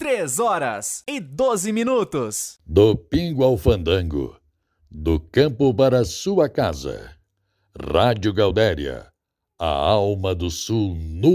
3h12. Do pingo ao fandango, do campo para sua casa. Rádio Gaudéria, a alma do sul no